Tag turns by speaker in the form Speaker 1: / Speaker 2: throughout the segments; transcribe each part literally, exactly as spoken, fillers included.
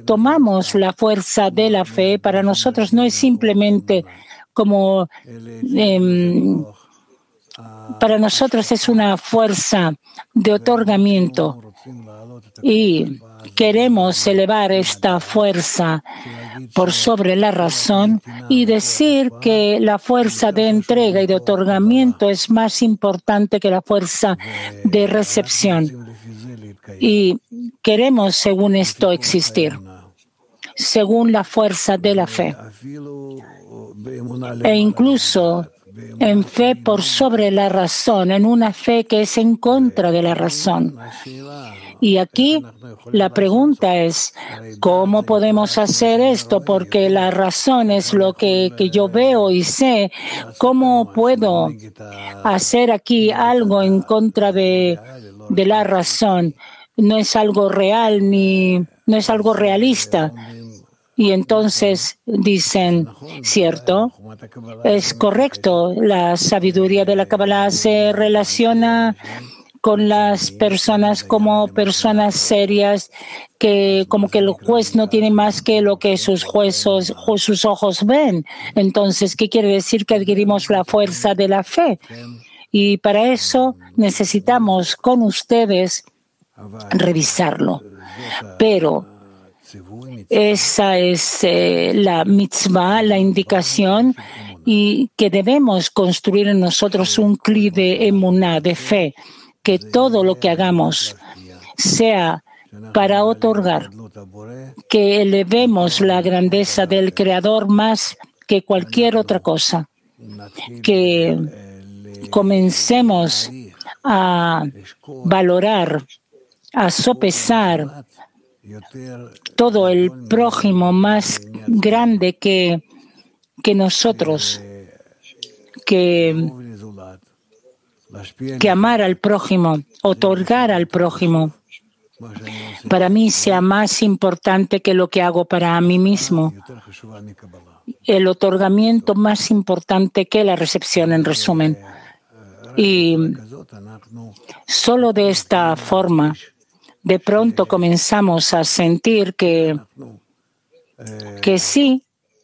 Speaker 1: tomamos la fuerza de la fe, para nosotros no es simplemente como, eh, para nosotros es una fuerza de otorgamiento y queremos elevar esta fuerza por sobre la razón y decir que la fuerza de entrega y de otorgamiento es más importante que la fuerza de recepción. Y queremos, según esto, existir, según la fuerza de la fe. E incluso en fe por sobre la razón, en una fe que es en contra de la razón. Y aquí la pregunta es, ¿cómo podemos hacer esto? Porque la razón es lo que, que yo veo y sé. ¿Cómo puedo hacer aquí algo en contra de, de la razón? No es algo real ni no es algo realista. Y entonces dicen, ¿cierto? Es correcto. La sabiduría de la Kabbalah se relaciona con las personas como personas serias, que como que el juez no tiene más que lo que sus jueces, sus ojos ven. Entonces, ¿qué quiere decir? Que adquirimos la fuerza de la fe. Y para eso necesitamos con ustedes revisarlo. Pero esa es eh, la mitzvah, la indicación, y que debemos construir en nosotros un cli de emuná, de fe, que todo lo que hagamos sea para otorgar, que elevemos la grandeza del Creador más que cualquier otra cosa, que comencemos a valorar, a sopesar todo el prójimo más grande que, que nosotros, que, que amar al prójimo, otorgar al prójimo, para mí sea más importante que lo que hago para mí mismo. El otorgamiento más importante que la recepción, en resumen. Y solo de esta forma, de pronto comenzamos a sentir que, que sí,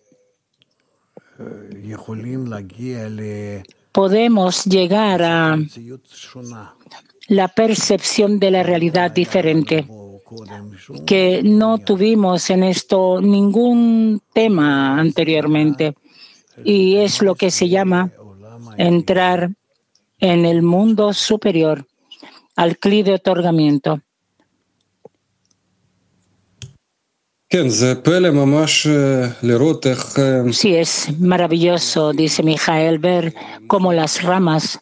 Speaker 1: podemos llegar a la percepción de la realidad diferente, que no tuvimos en esto ningún tema anteriormente. Y es lo que se llama entrar en el mundo superior, al cli de otorgamiento. Sí, es maravilloso, dice Mijael, ver cómo las ramas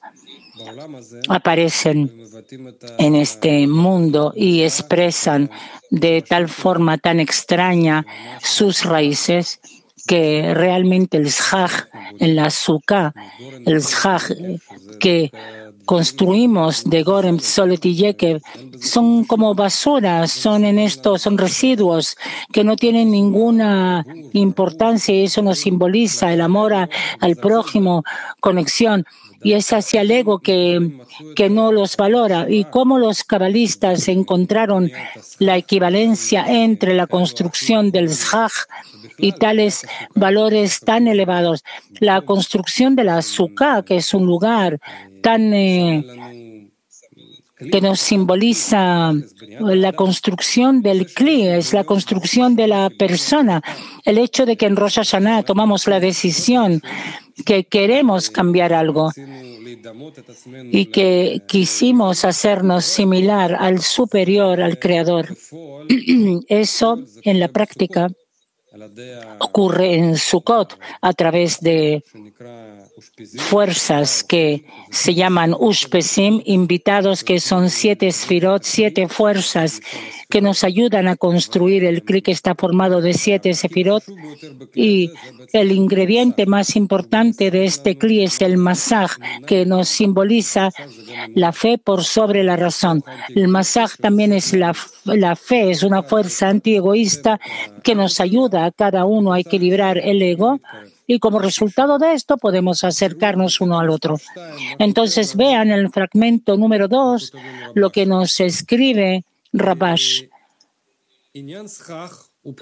Speaker 1: aparecen en este mundo y expresan de tal forma tan extraña sus raíces, que realmente el shaj en la sukkah, el shaj que construimos de Gorem, Solet y Yekev, son como basura, son en esto, son residuos que no tienen ninguna importancia, y eso nos simboliza el amor a, al prójimo, conexión. Y es hacia el ego que, que no los valora. Y cómo los cabalistas encontraron la equivalencia entre la construcción del shaj y tales valores tan elevados. La construcción de la sukkah, que es un lugar tan eh, que nos simboliza la construcción del cli, es la construcción de la persona. El hecho de que en Rosh Hashanah tomamos la decisión que queremos cambiar algo y que quisimos hacernos similar al superior, al Creador. Eso en la práctica ocurre en Sukkot a través de fuerzas que se llaman Ushpesim, invitados, que son siete sfirot, siete fuerzas que nos ayudan a construir el cli, que está formado de siete sefirot. Y el ingrediente más importante de este cli es el masaj, que nos simboliza la fe por sobre la razón. El masaj también es la, la fe, es una fuerza antiegoísta que nos ayuda a cada uno a equilibrar el ego. Y como resultado de esto podemos acercarnos uno al otro. Entonces vean el fragmento número dos, lo que nos escribe Rabash.